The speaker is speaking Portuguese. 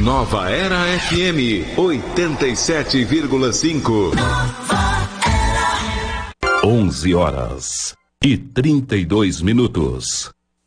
Nova Era FM 87,5. 11 horas e 32 minutos.